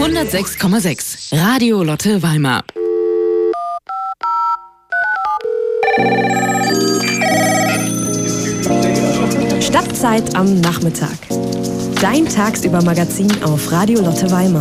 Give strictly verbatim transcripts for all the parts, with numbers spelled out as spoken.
hundertsechs Komma sechs Radio Lotte Weimar. Stadtzeit am Nachmittag. Dein tagsüber Magazin auf Radio Lotte Weimar.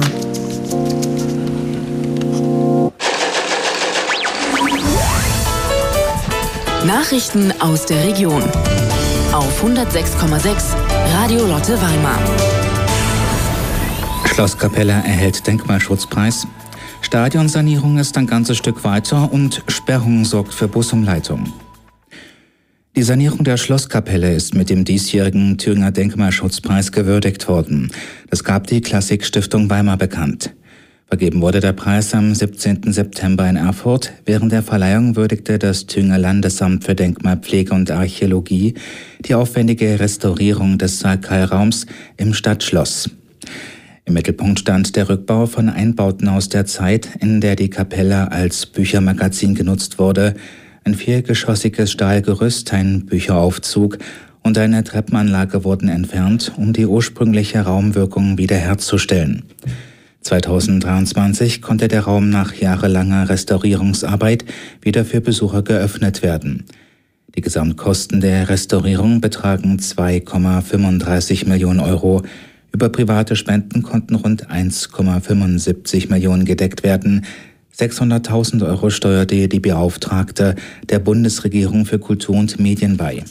Nachrichten aus der Region auf hundertsechs Komma sechs Radio Lotte Weimar. Schlosskapelle erhält Denkmalschutzpreis. Stadionsanierung ist ein ganzes Stück weiter und Sperrung sorgt für Busumleitung. Die Sanierung der Schlosskapelle ist mit dem diesjährigen Thüringer Denkmalschutzpreis gewürdigt worden. Das gab die Klassik-Stiftung Weimar bekannt. Vergeben wurde der Preis am siebzehnten September in Erfurt. Während der Verleihung würdigte das Thüringer Landesamt für Denkmalpflege und Archäologie die aufwendige Restaurierung des Sakralraums im Stadtschloss. Im Mittelpunkt stand der Rückbau von Einbauten aus der Zeit, in der die Kapelle als Büchermagazin genutzt wurde. Ein viergeschossiges Stahlgerüst, ein Bücheraufzug und eine Treppenanlage wurden entfernt, um die ursprüngliche Raumwirkung wiederherzustellen. zweitausenddreiundzwanzig konnte der Raum nach jahrelanger Restaurierungsarbeit wieder für Besucher geöffnet werden. Die Gesamtkosten der Restaurierung betragen zwei Komma fünfunddreißig Millionen Euro. Über private Spenden konnten rund eins Komma fünfundsiebzig Millionen gedeckt werden. sechshunderttausend Euro steuerte die Beauftragte der Bundesregierung für Kultur und Medien bei.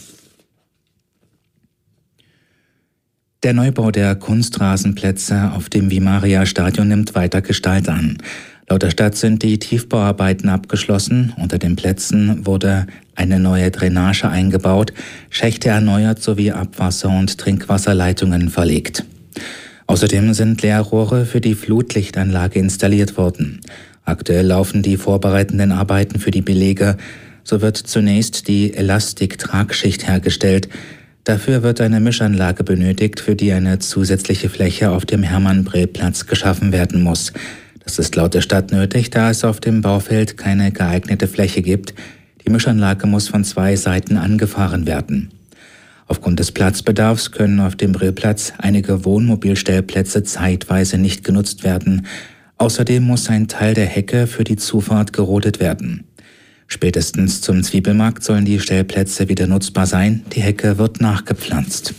Der Neubau der Kunstrasenplätze auf dem Vimaria-Stadion nimmt weiter Gestalt an. Laut der Stadt sind die Tiefbauarbeiten abgeschlossen. Unter den Plätzen wurde eine neue Drainage eingebaut, Schächte erneuert sowie Abwasser- und Trinkwasserleitungen verlegt. Außerdem sind Leerrohre für die Flutlichtanlage installiert worden. Aktuell laufen die vorbereitenden Arbeiten für die Belege. So wird zunächst die Elastik-Tragschicht hergestellt. Dafür wird eine Mischanlage benötigt, für die eine zusätzliche Fläche auf dem Hermann-Brill-Platz geschaffen werden muss. Das ist laut der Stadt nötig, da es auf dem Baufeld keine geeignete Fläche gibt. Die Mischanlage muss von zwei Seiten angefahren werden. Aufgrund des Platzbedarfs können auf dem Brillplatz einige Wohnmobilstellplätze zeitweise nicht genutzt werden. Außerdem muss ein Teil der Hecke für die Zufahrt gerodet werden. Spätestens zum Zwiebelmarkt sollen die Stellplätze wieder nutzbar sein. Die Hecke wird nachgepflanzt.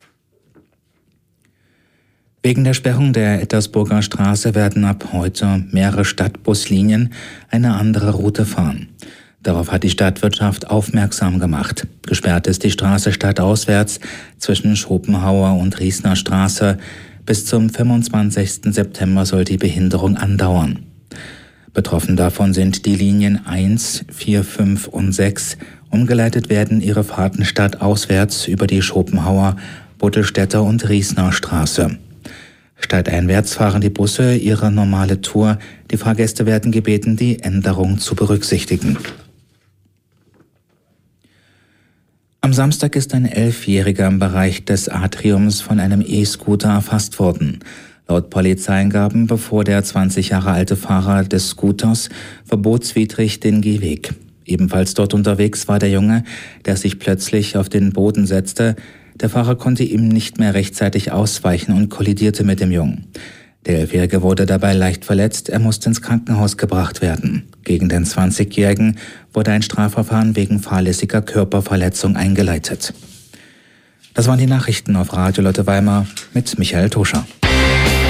Wegen der Sperrung der Ettersburger Straße werden ab heute mehrere Stadtbuslinien eine andere Route fahren. Darauf hat die Stadtwirtschaft aufmerksam gemacht. Gesperrt ist die Straße stadtauswärts zwischen Schopenhauer und Riesner Straße. Bis zum fünfundzwanzigsten September soll die Behinderung andauern. Betroffen davon sind die Linien eins, vier, fünf und sechs. Umgeleitet werden ihre Fahrten stadtauswärts über die Schopenhauer, Buttelstädter und Riesner Straße. Stadteinwärts fahren die Busse ihre normale Tour. Die Fahrgäste werden gebeten, die Änderung zu berücksichtigen. Am Samstag ist ein Elfjähriger im Bereich des Atriums von einem E-Scooter erfasst worden. Laut Polizeiangaben befuhr der zwanzig Jahre alte Fahrer des Scooters verbotswidrig den Gehweg. Ebenfalls dort unterwegs war der Junge, der sich plötzlich auf den Boden setzte. Der Fahrer konnte ihm nicht mehr rechtzeitig ausweichen und kollidierte mit dem Jungen. Der Elfjährige wurde dabei leicht verletzt, er musste ins Krankenhaus gebracht werden. Gegen den zwanzigjährigen wurde ein Strafverfahren wegen fahrlässiger Körperverletzung eingeleitet. Das waren die Nachrichten auf Radio Lotte Weimar mit Michael Toscher.